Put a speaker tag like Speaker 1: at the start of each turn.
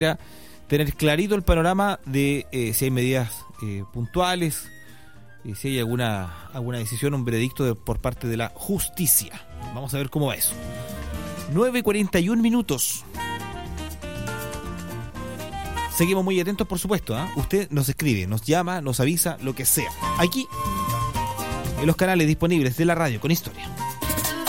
Speaker 1: tener clarito el panorama de si hay medidas puntuales, si hay alguna decisión, un veredicto por parte de la justicia. Vamos a ver cómo va eso. 9:41 minutos. Seguimos muy atentos, por supuesto, ¿eh? Usted nos escribe, nos llama, nos avisa, lo que sea. Aquí, en los canales disponibles de la radio con historia.